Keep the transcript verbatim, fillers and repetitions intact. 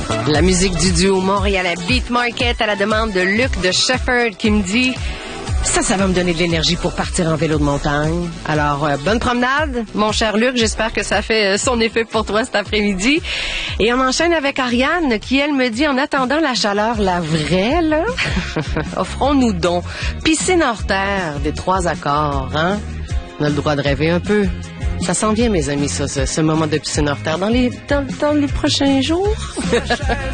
La musique du duo Montréal à Beat Market à la demande de Luc de Shefford qui me dit ça, ça va me donner de l'énergie pour partir en vélo de montagne. Alors, euh, bonne promenade, mon cher Luc. J'espère que ça fait euh, son effet pour toi cet après-midi. Et on enchaîne avec Ariane qui, elle, me dit en attendant la chaleur, la vraie, là, offrons-nous donc piscine hors terre des trois accords, hein? On a le droit de rêver un peu. Ça s'en vient, mes amis, ça, ce, ce moment de piscine hors terre dans les, dans, dans les prochains jours.